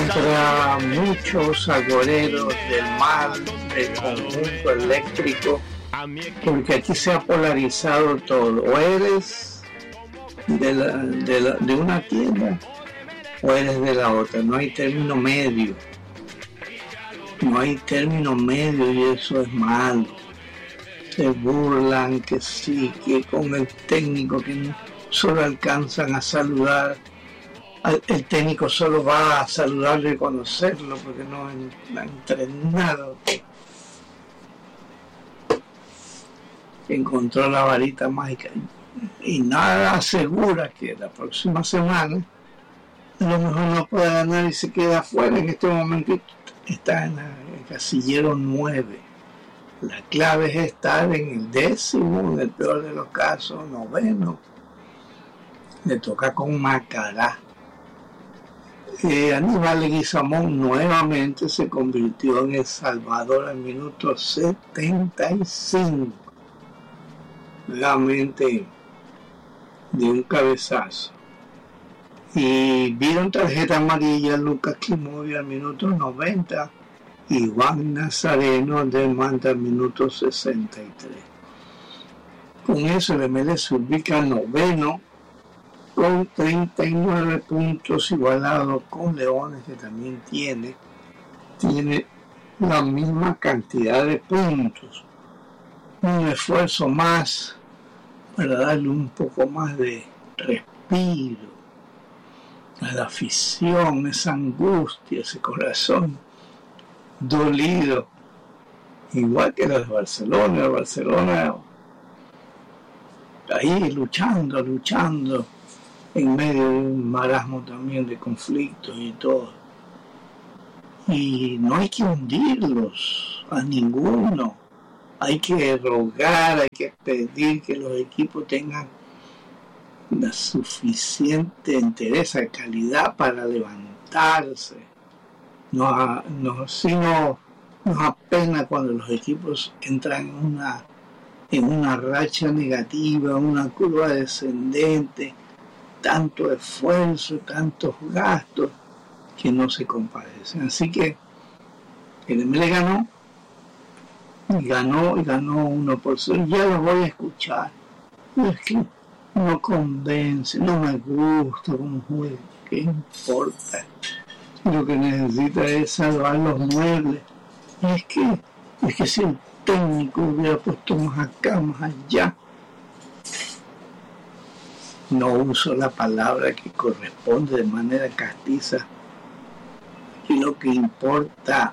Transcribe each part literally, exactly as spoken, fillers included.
contra muchos agoreros del mal, del conjunto eléctrico, porque aquí se ha polarizado todo. O eres de, la, de, la, de una tienda o eres de la otra. No hay término medio. No hay término medio y eso es malo. Se burlan que sí, que con el técnico que solo alcanzan a saludar. El técnico solo va a saludarlo y conocerlo porque no ha entrenado. Encontró la varita mágica y nada asegura que la próxima semana a lo mejor no pueda ganar y se queda afuera. En este momento está en el casillero nueve. La clave es estar en el décimo, en el peor de los casos, noveno. Le toca con Macará. Eh, Aníbal Leguizamón nuevamente se convirtió en El Salvador al minuto setenta y cinco, realmente de un cabezazo. Y vieron tarjeta amarilla Lucas Klimovic al minuto noventa y Juan Nazareno del Manta al minuto sesenta y tres. Con eso el M L se ubica noveno con treinta y nueve puntos, igualado con Leones, que también tiene, tiene la misma cantidad de puntos. Un esfuerzo más para darle un poco más de respiro a la afición, esa angustia, ese corazón dolido, igual que los de Barcelona. El Barcelona ahí luchando, luchando, en medio de un marasmo también de conflictos y todo. Y no hay que hundirlos a ninguno. Hay que rogar, hay que pedir que los equipos tengan la suficiente entereza, calidad para levantarse. Nos, nos, si no, nos apena cuando los equipos entran en una, en una racha negativa, una curva descendente, tanto esfuerzo, tantos gastos que no se compadecen. Así que el M L ganó, y ganó, y ganó uno por cero. Ya lo voy a escuchar. Pero es que no convence, no me gusta cómo juega. ¿Qué importa? Lo que necesita es salvar los muebles. Y es que, es que si el técnico hubiera puesto más acá, más allá, no uso la palabra que corresponde de manera castiza. Y lo que importa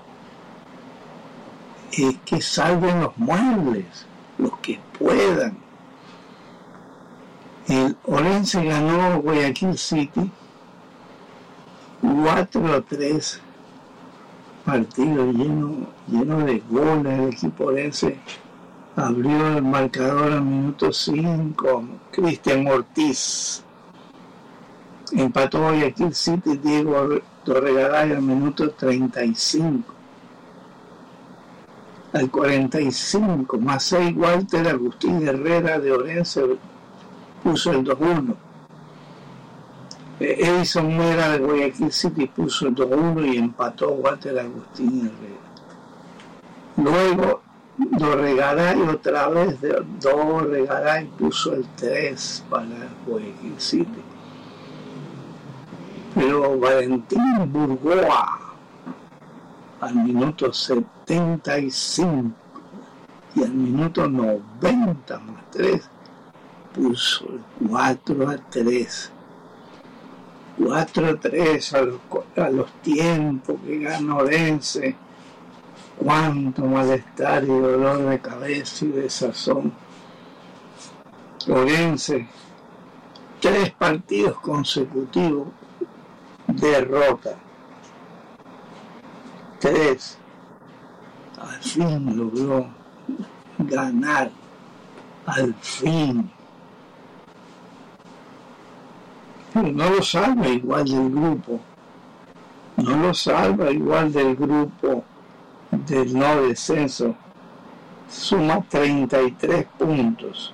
es que salven los muebles, los que puedan. El Orense ganó Guayaquil City cuatro a tres, partido lleno, lleno de goles. El equipo orense abrió el marcador al minuto cinco, Cristian Ortiz. Empató Guayaquil City, Diego Torregaray al minuto treinta y cinco. Al cuarenta y cinco, más seis, Walter Agustín Herrera de Orense puso el dos uno. Edison Mera de Guayaquil City puso el dos uno y empató Walter Agustín Herrera. Luego Dorregaray otra vez, Dorregaray puso el tres para Guayaquil City. Pero Valentín Burgoa al minuto setenta y cinco y al minuto noventa más tres puso el cuatro a tres. cuatro a tres a los, a los tiempos que ganó Orense. Cuánto malestar y dolor de cabeza y de sazón. Orense, tres partidos consecutivos, derrota. Tres. Al fin logró ganar. Al fin. Pero no lo salva igual del grupo. No lo salva igual del grupo del no descenso. Suma treinta y tres puntos.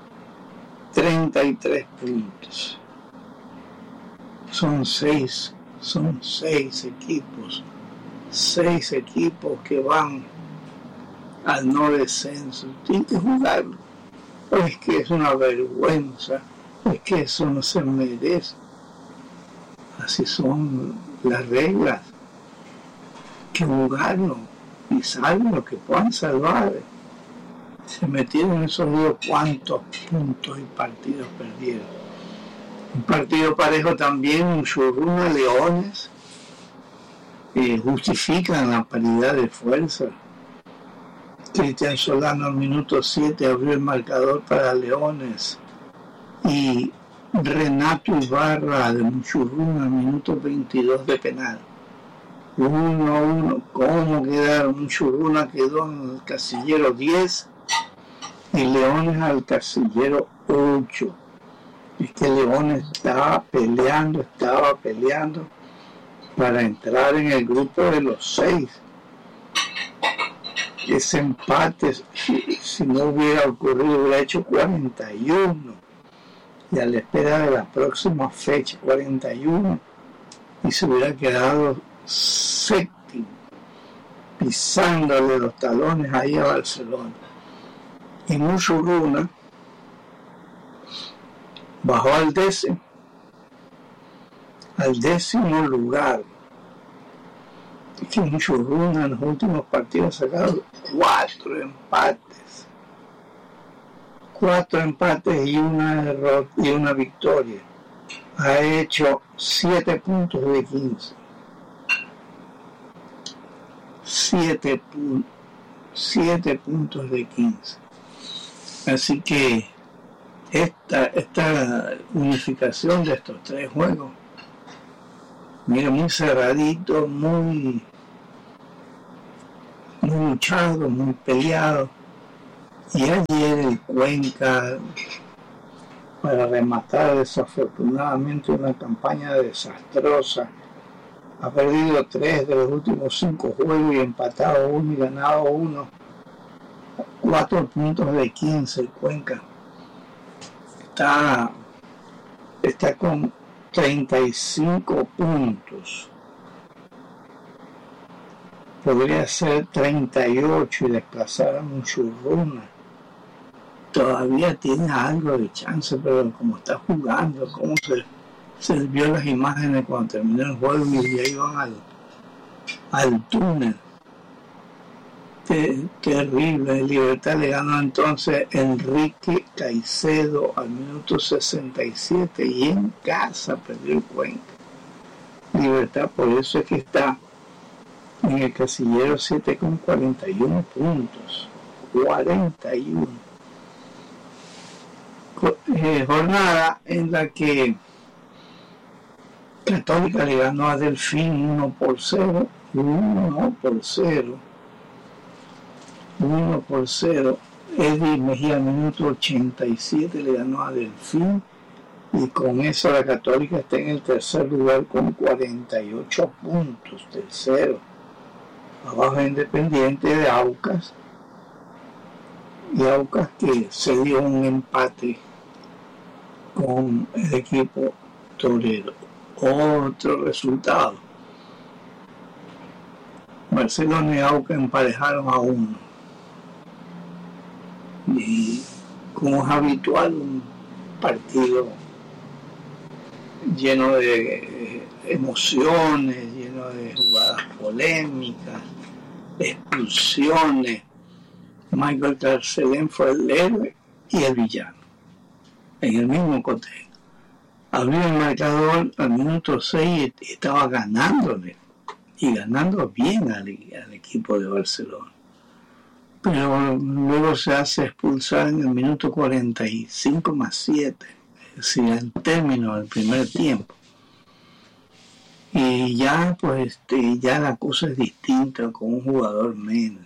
treinta y tres puntos. Son seis son seis equipos, seis equipos que van al no descenso. Tienen que jugarlo. Es que es una vergüenza, es que eso no se merece. Así son las reglas. Que jugarlo y salven lo que puedan salvar. Se metieron esos días cuántos puntos y partidos perdieron. Un partido parejo también, un Churruna Leones, eh, justifican la paridad de fuerza. Cristian Solano al minuto siete abrió el marcador para Leones y Renato Ibarra de Muchurruna al minuto veintidós de penal. uno a uno, ¿cómo quedaron? Muchurruna quedó en el casillero diez y Leones al casillero ocho. Es que Leones estaba peleando, estaba peleando para entrar en el grupo de los seis. Ese empate, si, si no hubiera ocurrido, hubiera hecho cuarenta y uno. Y a la espera de la próxima fecha, cuarenta y uno, y se hubiera quedado séptimo, pisándole los talones ahí a Barcelona. Y Muchurruna bajó al décimo, al décimo lugar. Es que Muchurruna en los últimos partidos ha sacado cuatro empates, cuatro empates y una derrota y una victoria. Ha hecho siete puntos de quince. Siete, pu- siete puntos de quince. Así que esta, esta unificación de estos tres juegos, mira, muy cerradito, muy, muy luchado, muy peleado. Y ayer el Cuenca, para rematar desafortunadamente una campaña desastrosa, ha perdido tres de los últimos cinco juegos y empatado uno y ganado uno. Cuatro puntos de quince el Cuenca. Está, está con treinta y cinco puntos. Podría ser treinta y ocho y desplazar a Muchurruna. Todavía tiene algo de chance, pero como está jugando, como se, se vio las imágenes cuando terminó el juego y ya iban al, al túnel. Te, terrible. Libertad le ganó entonces Enrique Caicedo al minuto sesenta y siete y en casa perdió el Cuenca. Libertad, por eso es que está en el casillero siete con cuarenta y uno puntos. cuarenta y uno. Eh, jornada en la que Católica le ganó a Delfín uno por cero. uno por cero. uno por cero. Eddie Mejía, minuto ochenta y siete, le ganó a Delfín. Y con eso la Católica está en el tercer lugar con cuarenta y ocho puntos. Tercero. Abajo Independiente de Aucas. Y Aucas que se dio un empate con el equipo torero. Otro resultado. Barcelona y Aucas emparejaron a uno. Y como es habitual, un partido lleno de emociones, lleno de jugadas polémicas, de expulsiones. Michael Carcelén fue el héroe y el villano en el mismo contexto. Abrió el marcador al minuto seis y estaba ganándole, y ganando bien al, al equipo de Barcelona. Pero luego se hace expulsar en el minuto cuarenta y cinco más siete, es decir, al término del primer tiempo. Y ya, pues, este, ya la cosa es distinta con un jugador menos.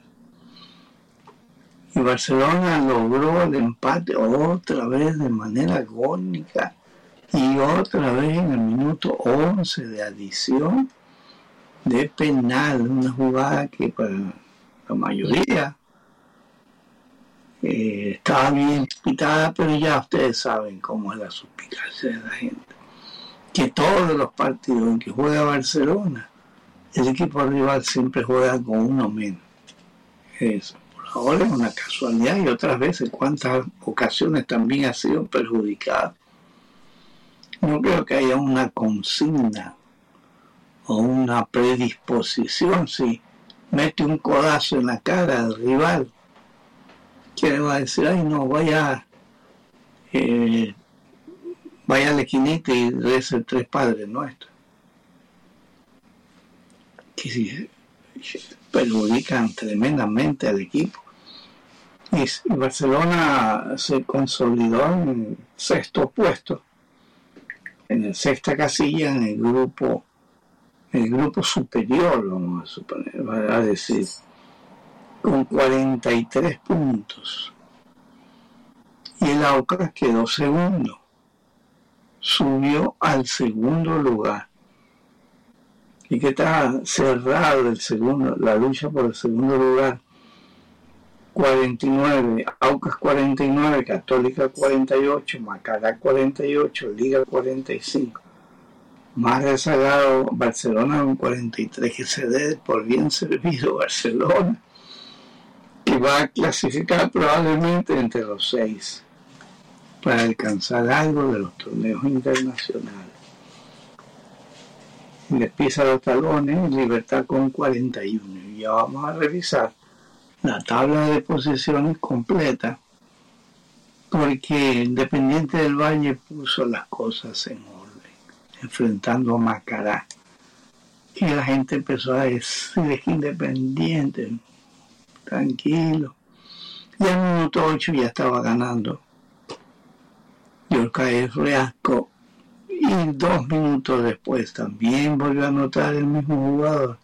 Y Barcelona logró el empate otra vez de manera agónica y otra vez en el minuto once de adición de penal, una jugada que para la mayoría eh, estaba bien pitada, pero ya ustedes saben cómo es la suspicacia de la gente. que todos los partidos en que juega Barcelona, el equipo rival siempre juega con uno menos. Eso, por ahora es una casualidad, y otras veces cuántas ocasiones también ha sido perjudicado. No creo que haya una consigna o una predisposición. Si mete un codazo en la cara del rival, que le va a decir, ay no, vaya eh, vaya a la esquinita y reza tres Padres Nuestros, que si perjudican tremendamente al equipo. Y Barcelona se consolidó en sexto puesto, en la sexta casilla, en el grupo, el grupo superior, vamos a suponer, a decir, con cuarenta y tres puntos. Y el Aucas quedó segundo, subió al segundo lugar. Y que está cerrado el segundo, la lucha por el segundo lugar. cuarenta y nueve, Aucas cuarenta y nueve, Católica cuarenta y ocho, Macará cuarenta y ocho, Liga cuarenta y cinco. Más rezagado Barcelona con cuarenta y tres, que se dé por bien servido Barcelona, que va a clasificar probablemente entre los seis para alcanzar algo de los torneos internacionales. Le pisa los talones Libertad con cuarenta y uno. Y ya vamos a revisar la tabla de posiciones completa, porque Independiente del Valle puso las cosas en orden, enfrentando a Macará. Y la gente empezó a decir que Independiente, tranquilo. Y al minuto ocho ya estaba ganando Yorcaer Reasco. Y dos minutos después también volvió a anotar el mismo jugador.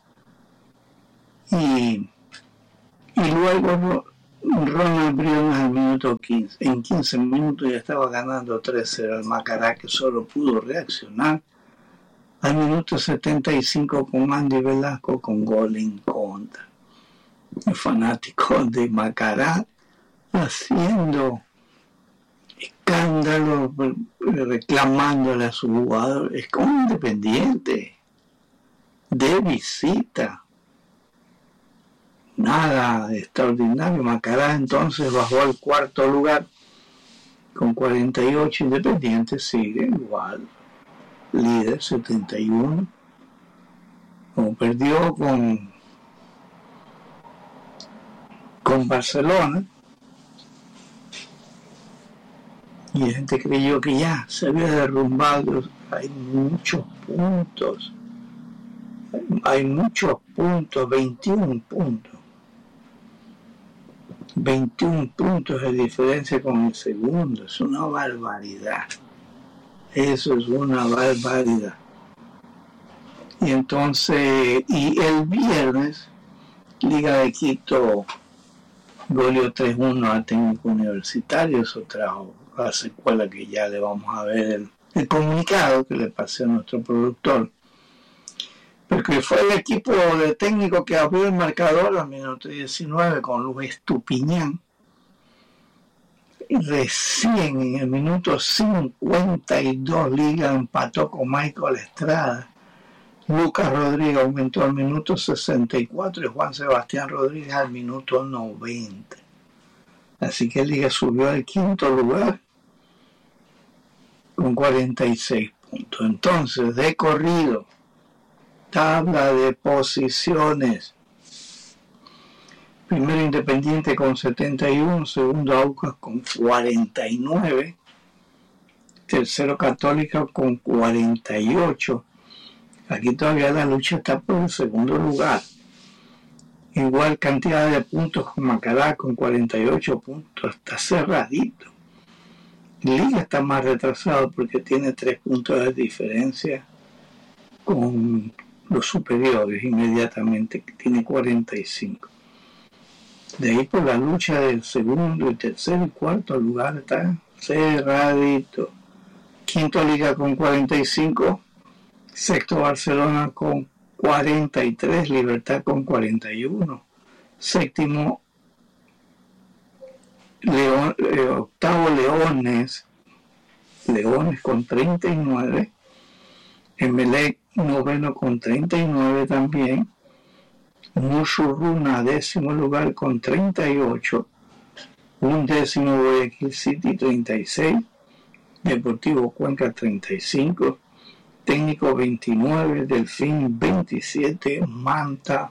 Y, y luego Ronald Briones al minuto quince. En quince minutos ya estaba ganando tres cero al Macará, que solo pudo reaccionar al minuto setenta y cinco con Andy Velasco con gol en contra. El fanático de Macará haciendo escándalo, reclamándole a su jugador. Es como Independiente, de visita, nada extraordinario. Macará entonces bajó al cuarto lugar con cuarenta y ocho, Independiente sigue igual, líder setenta y uno, como perdió con con Barcelona. Y la gente creyó que ya se había derrumbado. Hay muchos puntos. Hay muchos puntos, veintiún puntos. veintiún puntos de diferencia con el segundo. Es una barbaridad. Eso es una barbaridad. Y entonces, y el viernes, Liga de Quito goleó tres uno a Técnico Universitario. Eso trajo la secuela que ya le vamos a ver el, el comunicado que le pasé a nuestro productor, porque fue el equipo de técnico que abrió el marcador al minuto diecinueve con Luis Estupiñán. Recién en el minuto cincuenta y dos Liga empató con Michael Estrada. Lucas Rodríguez aumentó al minuto sesenta y cuatro y Juan Sebastián Rodríguez al minuto noventa. Así que Liga subió al quinto lugar con cuarenta y seis puntos. Entonces, de corrido, tabla de posiciones. Primero Independiente con setenta y uno, segundo Aucas con cuarenta y nueve, tercero Católica con cuarenta y ocho. Aquí todavía la lucha está por el segundo lugar. Igual cantidad de puntos con Macará con cuarenta y ocho puntos. Está cerradito. Liga está más retrasado porque tiene tres puntos de diferencia con los superiores inmediatamente, que tiene cuarenta y cinco. De ahí por la lucha del segundo, y tercer y cuarto lugar está cerradito. Quinto Liga con cuarenta y cinco, sexto Barcelona con cuarenta y tres, Libertad con cuarenta y uno, séptimo León, eh, octavo Leones, Leones con treinta y nueve, Emelec noveno con treinta y nueve también. Musurruna décimo lugar con treinta y ocho. Un décimo Guayaquil City treinta y seis. Deportivo Cuenca treinta y cinco. Técnico veintinueve. Delfín veintisiete. Manta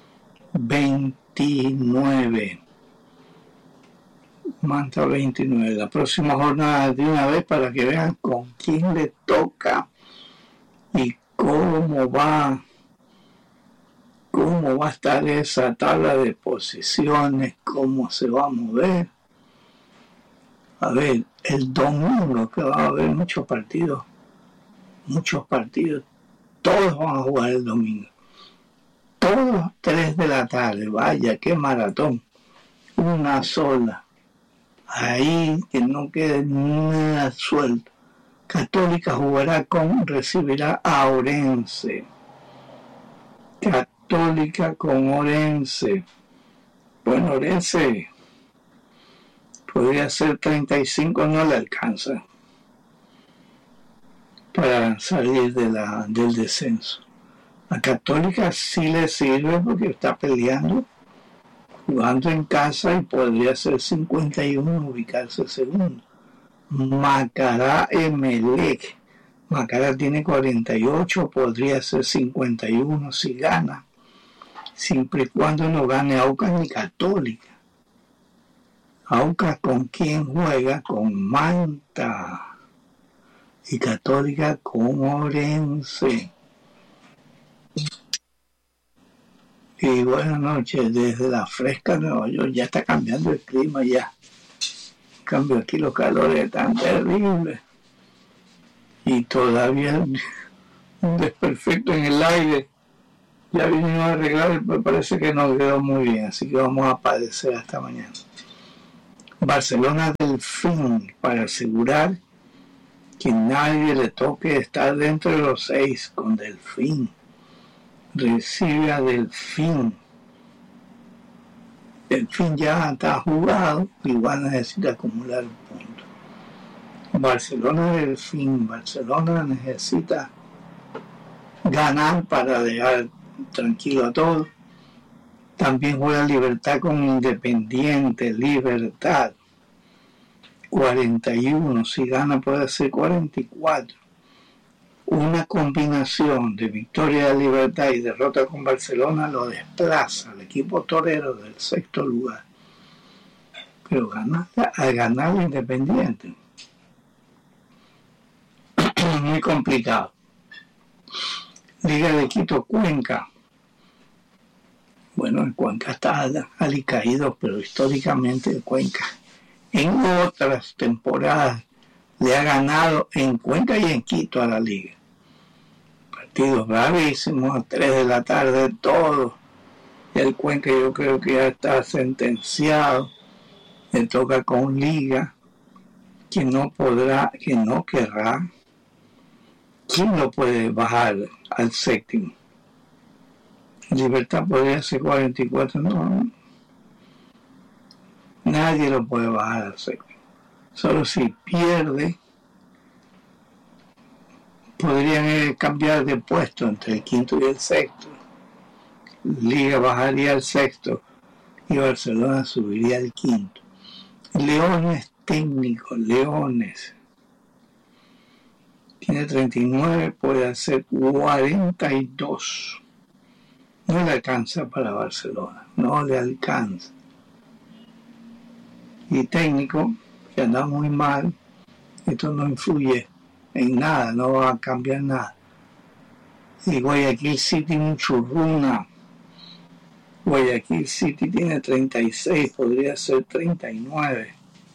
veintinueve. Manta veintinueve. La próxima jornada de una vez para que vean con quién le toca y cómo va cómo va a estar esa tabla de posiciones, cómo se va a mover. A ver, el domingo que va a haber muchos partidos, muchos partidos, todos van a jugar el domingo. Todos tres de la tarde, vaya, qué maratón, una sola. Ahí que no quede nada suelto. Católica jugará con, recibirá a Orense. Católica con Orense. Bueno, Orense podría ser treinta y cinco, no le alcanza para salir de la, del descenso. A Católica sí le sirve porque está peleando, jugando en casa y podría ser cincuenta y uno, ubicarse segundo. Macará Emelec. Macará tiene cuarenta y ocho, podría ser cincuenta y uno si gana, siempre y cuando no gane Aucas ni Católica. Aucas con quién juega, con Manta, y Católica con Orense. Y buenas noches, desde la fresca Nueva York, ya está cambiando el clima ya. En cambio aquí los calores están terribles. Y todavía un desperfecto en el aire. Ya vinimos a arreglar, pero parece que no quedó muy bien, así que vamos a padecer hasta mañana. Barcelona Delfín, para asegurar que nadie le toque estar dentro de los seis con Delfín. Recibe a Delfín. Delfín ya está jugado, igual necesita acumular un punto. Barcelona Delfín, Barcelona necesita ganar para dejar tranquilo a todos. También juega Libertad con Independiente, Libertad cuarenta y uno, si gana puede ser cuarenta y cuatro. Una combinación de victoria de Libertad y derrota con Barcelona lo desplaza al equipo torero del sexto lugar. Pero ganar, al ganar Independiente, muy complicado. Liga de Quito, Cuenca. Bueno, el Cuenca está alicaído, pero históricamente el Cuenca en otras temporadas le ha ganado en Cuenca y en Quito a la liga. Partidos bravísimos, a tres de la tarde todos. El Cuenca yo creo que ya está sentenciado. Le toca con liga, que no podrá, que no querrá. ¿Quién lo puede bajar al séptimo? Libertad podría ser cuarenta y cuatro, no. Nadie lo puede bajar al séptimo. Solo si pierde, podrían cambiar de puesto entre el quinto y el sexto. Liga bajaría al sexto y Barcelona subiría al quinto. Leones técnicos, Leones. Tiene treinta y nueve, puede hacer cuarenta y dos. No le alcanza para Barcelona, no le alcanza. Y técnico, que anda muy mal, esto no influye en nada, no va a cambiar nada. Y Guayaquil City, Muchurruna. Guayaquil City tiene treinta y seis, podría ser treinta y nueve.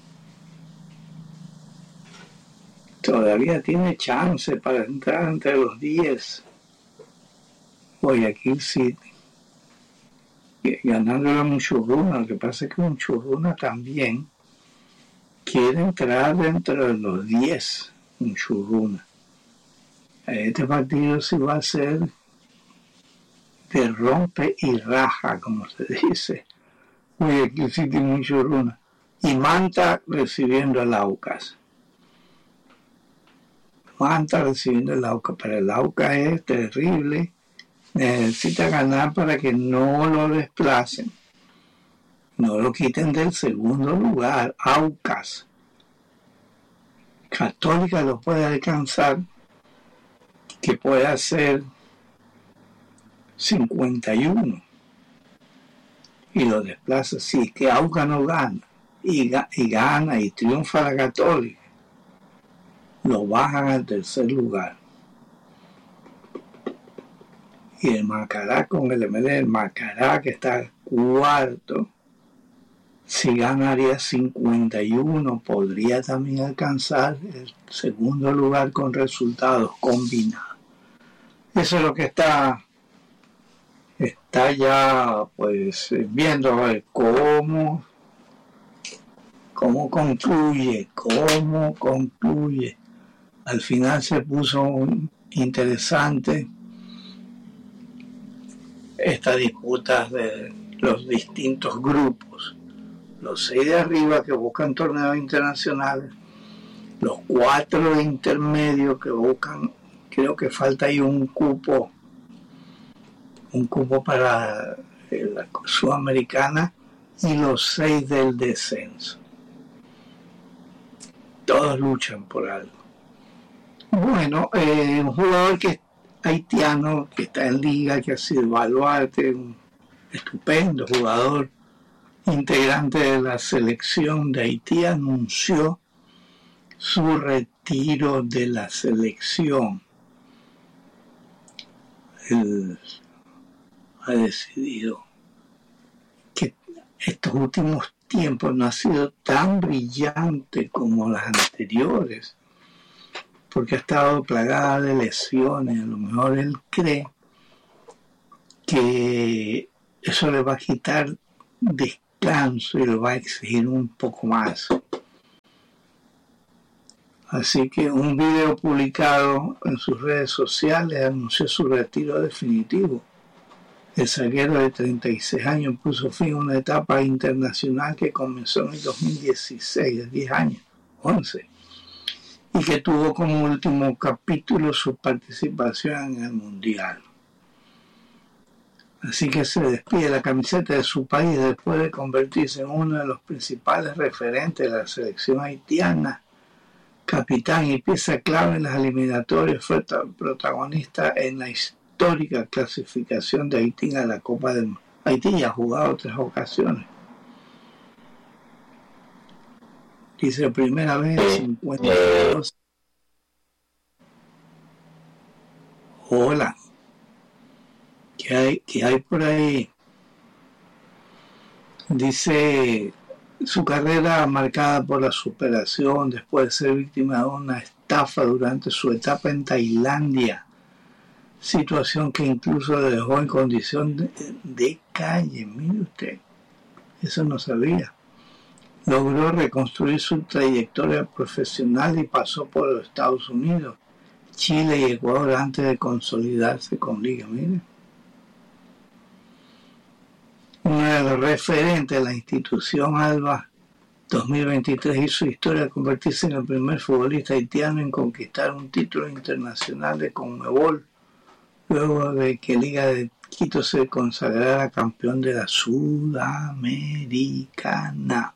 Todavía tiene chance para entrar entre los diez. Guayaquil City. Ganándole a Muchurruna. Lo que pasa es que Muchurruna también quiere entrar dentro de los diez. Muchurruna. Este partido sí va a ser de rompe y raja, como se dice. Guayaquil City, Muchurruna. Y Manta recibiendo al Aucas. Manta recibiendo el Aucas, pero el Aucas es terrible, necesita ganar para que no lo desplacen, no lo quiten del segundo lugar. Aucas, Católica lo puede alcanzar, que puede hacer cincuenta y uno y lo desplaza. Si es que Aucas no gana y, y gana y triunfa la Católica, lo bajan al tercer lugar. Y el Macará, con el M D del Macará, que está cuarto, si ganaría cincuenta y uno, podría también alcanzar el segundo lugar con resultados combinados. Eso es lo que está, está ya pues viendo a ver cómo, cómo concluye, cómo concluye. Al final se puso interesante esta disputa de los distintos grupos. Los seis de arriba que buscan torneos internacionales, los cuatro intermedios que buscan, creo que falta ahí un cupo, un cupo para la Sudamericana, y los seis del descenso. Todos luchan por algo. Bueno, eh, un jugador que haitiano que está en liga, que ha sido Baluarte, un estupendo jugador, integrante de la selección de Haití, anunció su retiro de la selección. Él ha decidido que estos últimos tiempos no ha sido tan brillante como las anteriores, porque ha estado plagada de lesiones. A lo mejor él cree que eso le va a quitar descanso y le va a exigir un poco más. Así que un video publicado en sus redes sociales anunció su retiro definitivo. El zaguero de treinta y seis años puso fin a una etapa internacional que comenzó en el dos mil dieciséis, de diez años, once, y que tuvo como último capítulo su participación en el Mundial. Así que se despide la camiseta de su país después de convertirse en uno de los principales referentes de la selección haitiana. Capitán y pieza clave en las eliminatorias, fue protagonista en la histórica clasificación de Haití a la Copa del Mundo. Haití ya ha jugado tres ocasiones. Dice primera vez en cincuenta y dos. Hola. ¿Qué hay, qué hay por ahí? Dice su carrera marcada por la superación después de ser víctima de una estafa durante su etapa en Tailandia, situación que incluso le dejó en condición de, de calle. Mire usted, eso no sabía. Logró reconstruir su trayectoria profesional y pasó por los Estados Unidos, Chile y Ecuador antes de consolidarse con Liga. Mire, uno de los referentes de la institución ALBA dos mil veintitrés hizo historia al convertirse en el primer futbolista haitiano en conquistar un título internacional de Conmebol, luego de que Liga de Quito se consagrara campeón de la Sudamericana.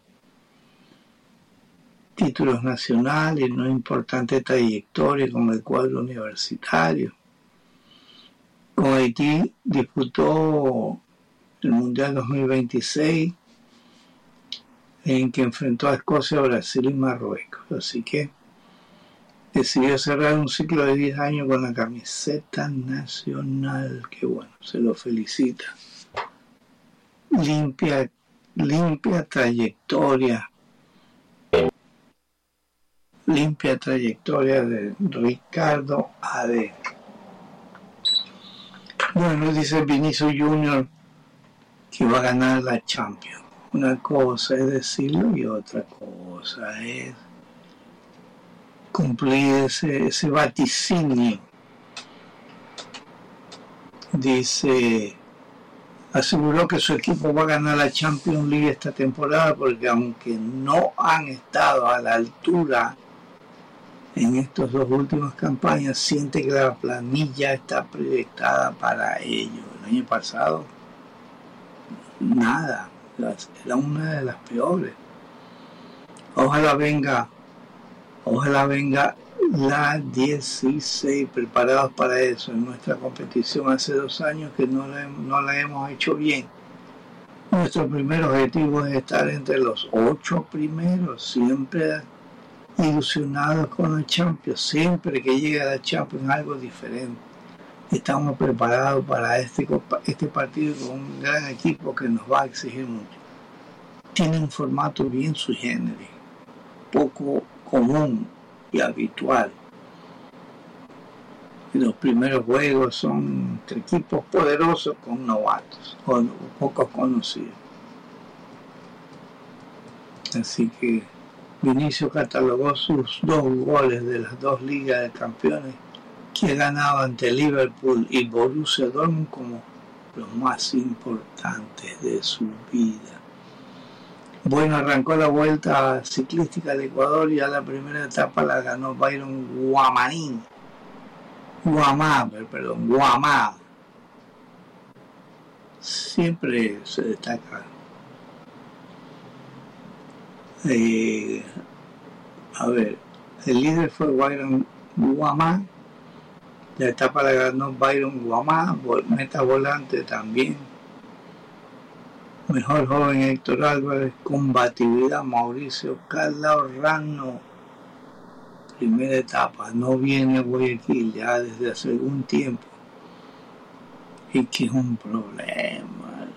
Títulos nacionales, una importante trayectoria con el cuadro universitario. Con Haití disputó el Mundial dos mil veintiséis, en que enfrentó a Escocia, Brasil y Marruecos. Así que decidió cerrar un ciclo de diez años con la camiseta nacional. Qué bueno, se lo felicita. Limpia, limpia trayectoria. Limpia trayectoria de Ricardo Ade. Bueno, dice Vinicius Junior que va a ganar la Champions. Una cosa es decirlo y otra cosa es cumplir ese, ese vaticinio. Dice, aseguró que su equipo va a ganar la Champions League esta temporada porque aunque no han estado a la altura en estas dos últimas campañas siente que la planilla está proyectada para ello. El año pasado, nada, era una de las peores. Ojalá venga, ojalá venga la dieciséis preparados para eso. En nuestra competición hace dos años que no la, no la hemos hecho bien. Nuestro primer objetivo es estar entre los ocho primeros, siempre ilusionados con la Champions, siempre que llega la Champions algo diferente. Estamos preparados para este, este partido con un gran equipo que nos va a exigir mucho. Tiene un formato bien sui generis, poco común y habitual. Y los primeros juegos son entre equipos poderosos con novatos o pocos conocidos. Así que Vinicius catalogó sus dos goles de las dos ligas de campeones que ganaba ante Liverpool y Borussia Dortmund como los más importantes de su vida. Bueno, arrancó la vuelta ciclística de Ecuador y a la primera etapa la ganó Byron Guamaní. Guamá, perdón, Guamá. Siempre se destaca. Eh, a ver, el líder fue Byron Guamá. La etapa la ganó Byron Guamá, meta volante también. Mejor joven Héctor Álvarez, combatividad Mauricio Calorrano. Primera etapa, no viene Guayaquil ya desde hace algún tiempo. Y que es un problema.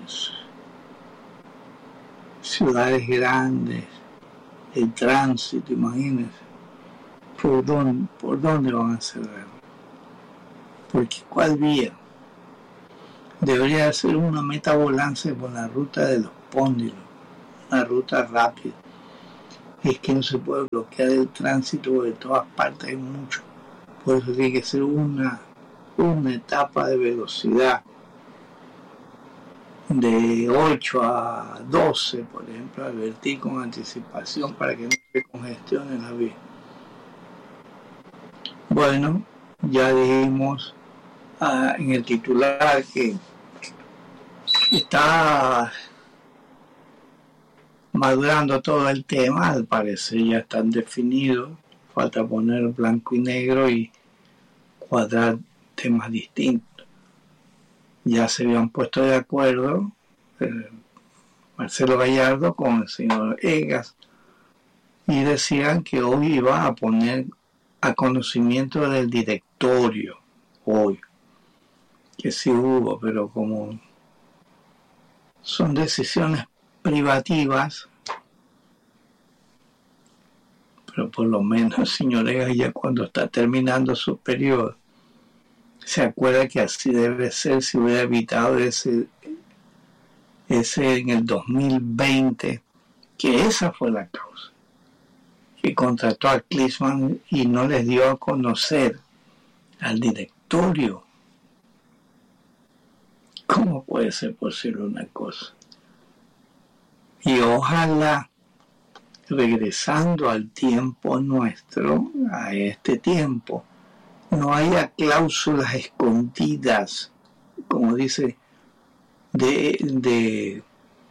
Ciudades grandes, el tránsito, imagínense. ¿Por dónde, por dónde van a cerrar? Porque ¿cuál vía? Debería ser una meta volante por la ruta de los Póndilos, una ruta rápida. Es que no se puede bloquear el tránsito, de todas partes hay mucho. Por eso tiene que ser una, una etapa de velocidad de ocho a doce, por ejemplo, advertir con anticipación para que no se congestione la vía. Bueno, ya dijimos ah, en el titular que está madurando todo el tema, al parecer ya están definidos, falta poner blanco y negro y cuadrar temas distintos. Ya se habían puesto de acuerdo eh, Marcelo Gallardo con el señor Egas y decían que hoy iba a poner a conocimiento del directorio, hoy, que sí hubo, pero como son decisiones privativas, pero por lo menos, señores, ya cuando está terminando su periodo, se acuerda que así debe ser. Si hubiera evitado ese, ese en el dos mil veinte, que esa fue la causa, que contrató a Klinsmann y no les dio a conocer al directorio. ¿Cómo puede ser posible una cosa? Y ojalá, regresando al tiempo nuestro, a este tiempo, no haya cláusulas escondidas, como dice, de, de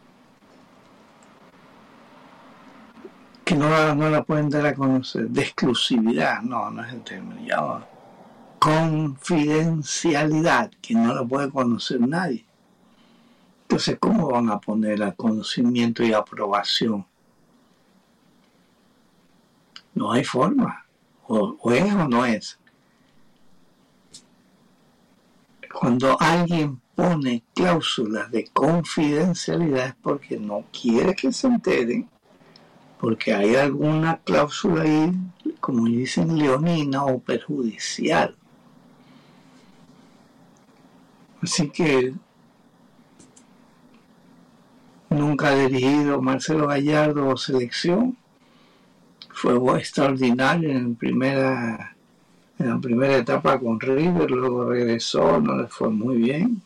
que no la, no la pueden dar a conocer, de exclusividad, no, no es el término, ya, confidencialidad, que no la puede conocer nadie. Entonces, ¿cómo van a poner a conocimiento y aprobación? No hay forma. O, o es o no es. Cuando alguien pone cláusulas de confidencialidad es porque no quiere que se enteren, porque hay alguna cláusula ahí, como dicen, leonina o perjudicial. Así que nunca ha dirigido Marcelo Gallardo selección. Fue extraordinario en primera, en la primera etapa con River, luego regresó, no le fue muy bien.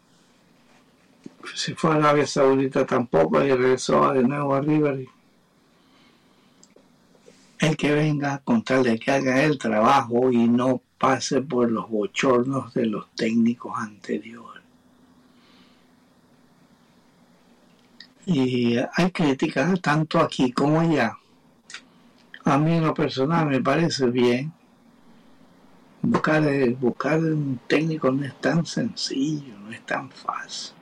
Se fue a Arabia Saudita tampoco y regresó de nuevo a River. El que que venga con tal de que haga el trabajo y no pase por los bochornos de los técnicos anteriores. Y hay críticas tanto aquí como allá. A mí en lo personal me parece bien. Buscar, buscar un técnico no es tan sencillo, no es tan fácil.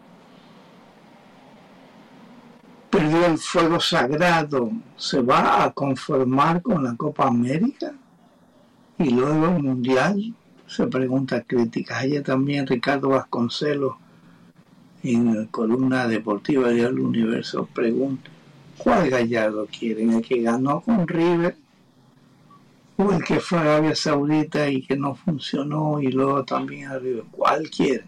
Perdió el fuego sagrado, se va a conformar con la Copa América y luego el Mundial. Se pregunta críticas. Ayer también Ricardo Vasconcelos en la columna deportiva de El Universo pregunta: ¿cuál Gallardo quieren? ¿El que ganó con River o el que fue a Arabia Saudita y que no funcionó y luego también a River? ¿Cuál quieren?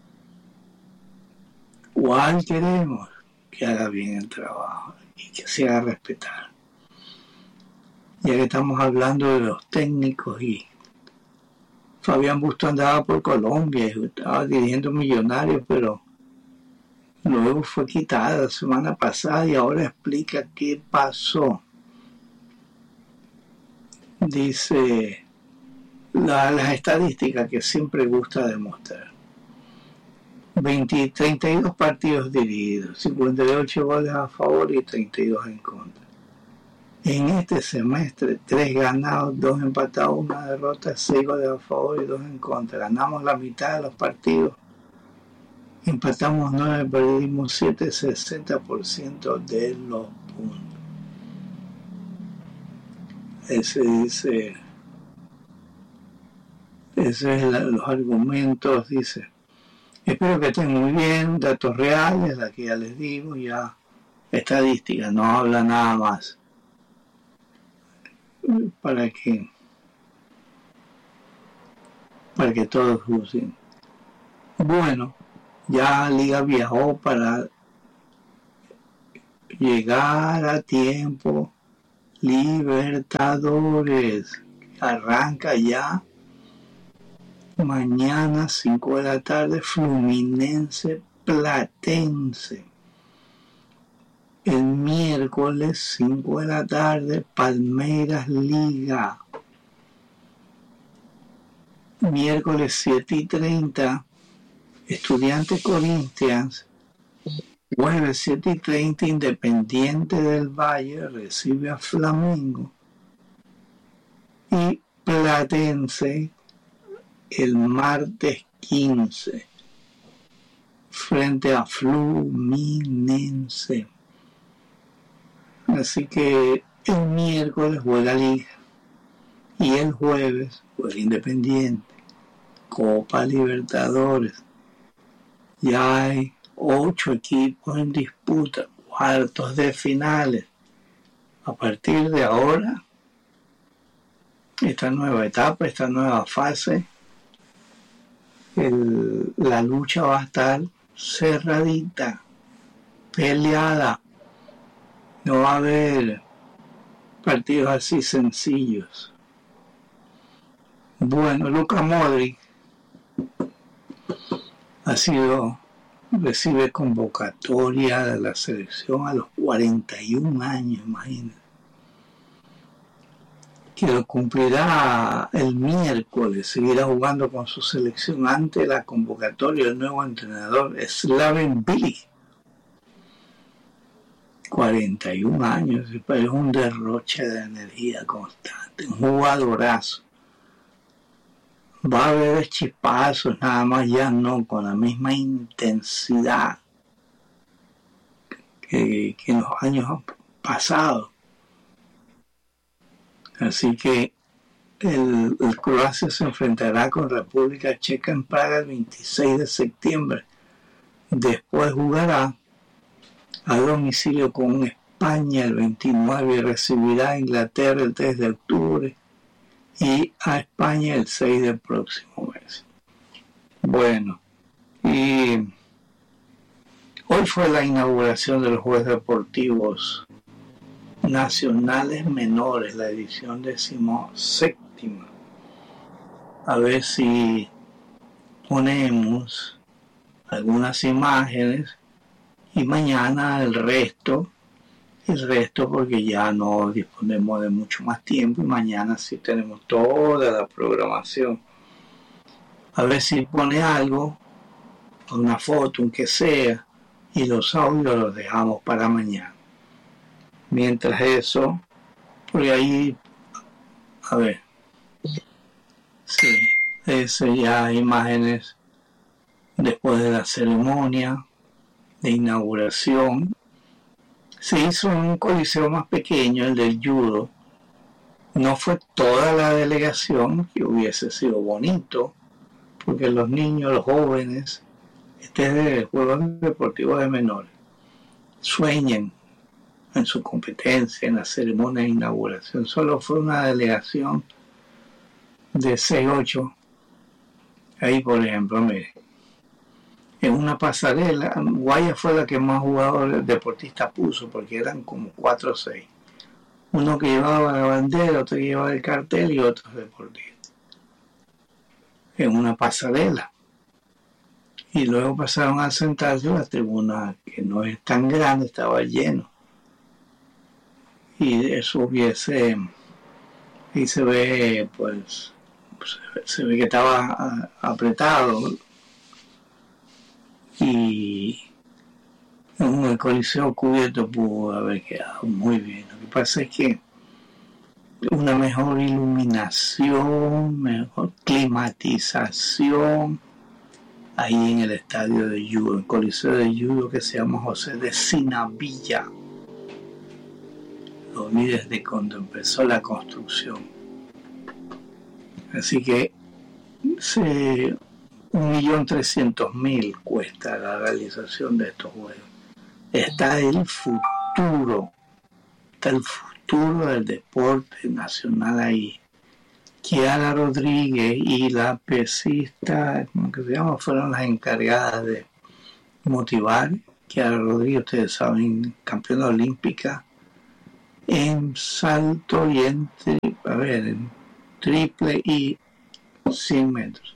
¿Cuál queremos? Que haga bien el trabajo y que se haga respetar. Ya que estamos hablando de los técnicos, y Fabián Busto andaba por Colombia y estaba dirigiendo Millonarios, pero luego fue quitada la semana pasada y ahora explica qué pasó. Dice la, las estadísticas que siempre gusta demostrar: veinte, treinta y dos partidos dirigidos, cincuenta y ocho goles a favor y treinta y dos en contra. En este semestre, tres ganados, dos empatados, una derrota, seis goles a favor y dos en contra. Ganamos la mitad de los partidos, empatamos nueve, perdimos siete, sesenta por ciento de los puntos. Ese dice, ese es la, los argumentos, dice. Espero que estén muy bien, datos reales, la que ya les digo, ya estadística, no habla nada más. Para que, para que todos usen. Bueno, ya Liga viajó para llegar a tiempo. Libertadores arranca ya mañana cinco de la tarde, Fluminense Platense. El miércoles cinco de la tarde, Palmeiras Liga. Miércoles siete y treinta, Estudiantes Corinthians. Jueves siete y treinta, Independiente del Valle recibe a Flamengo. Y Platense el martes quince frente a Fluminense. Así que el miércoles juega Liga y el jueves juega Independiente, Copa Libertadores. Ya hay ocho equipos en disputa, cuartos de finales. A partir de ahora, esta nueva etapa, esta nueva fase, el, la lucha va a estar cerradita, peleada. No va a haber partidos así sencillos. Bueno, Luka Modric ha sido, recibe convocatoria de la selección a los cuarenta y un años, imagínate. Que lo cumplirá el miércoles, seguirá jugando con su selección ante la convocatoria del nuevo entrenador Slaven Bilic. cuarenta y un años, es un derroche de energía constante, un jugadorazo. Va a haber chispazos, nada más ya no con la misma intensidad que, que en los años pasados. Así que el, el Croacia se enfrentará con República Checa en Praga el veintiséis de septiembre. Después jugará a domicilio con España el veintinueve y recibirá a Inglaterra el tres de octubre y a España el seis del próximo mes. Bueno, y hoy fue la inauguración de los Juegos Deportivos Nacionales Menores, la edición decimoséptima. A ver si ponemos algunas imágenes y mañana el resto el resto porque ya no disponemos de mucho más tiempo y mañana sí tenemos toda la programación. A ver si pone algo, una foto, aunque sea, y los audios los dejamos para mañana. Mientras eso, porque ahí, a ver, sí, ese ya imágenes después de la ceremonia de inauguración. Se hizo un coliseo más pequeño, el del judo. No fue toda la delegación, que hubiese sido bonito, porque los niños, los jóvenes, este es de juegos deportivos de menores, sueñan en su competencia, en la ceremonia de inauguración. Solo fue una delegación de seis ocho. Ahí, por ejemplo, mire, en una pasarela, Guaya fue la que más jugadores deportistas puso, porque eran como cuatro o seis. Uno que llevaba la bandera, otro que llevaba el cartel y otros deportistas. En una pasarela. Y luego pasaron a sentarse, la tribuna, que no es tan grande, estaba lleno. Y eso hubiese, y se ve, pues, se, se ve que estaba apretado. Y en el coliseo cubierto pudo haber quedado muy bien. Lo que pasa es que una mejor iluminación, mejor climatización ahí en el estadio de judo, el coliseo de judo que se llama José de Sinavilla. Lo vi desde cuando empezó la construcción. Así que se... un millón trescientos mil cuesta la realización de estos juegos. Está el futuro, está el futuro del deporte nacional ahí. Kiara Rodríguez y la pesista, ¿cómo que se llama? Fueron las encargadas de motivar. Kiara Rodríguez, ustedes saben, campeona olímpica en salto y en, a ver, en triple y cien metros.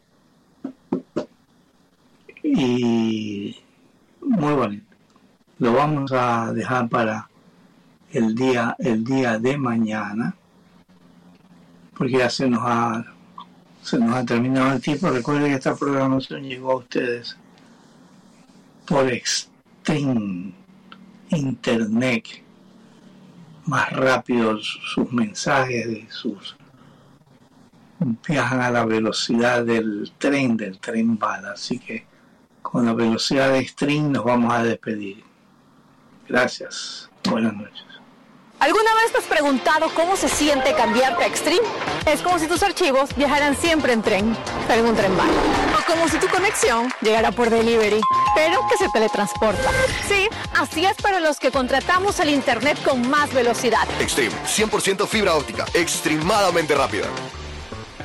Y muy bonito. Lo vamos a dejar para el día el día de mañana, porque ya se nos ha se nos ha terminado el tiempo. Recuerden que esta programación llegó a ustedes por Extreme Internet, más rápido sus mensajes y sus viajan a la velocidad del tren del tren bala, así que con la velocidad de Extreme nos vamos a despedir. Gracias. Buenas noches. ¿Alguna vez te has preguntado cómo se siente cambiarte a Extreme? Es como si tus archivos viajaran siempre en tren, pero en un tren bala. O como si tu conexión llegara por delivery, pero que se teletransporta. Sí, así es para los que contratamos el internet con más velocidad. Extreme, cien por ciento fibra óptica, extremadamente rápida.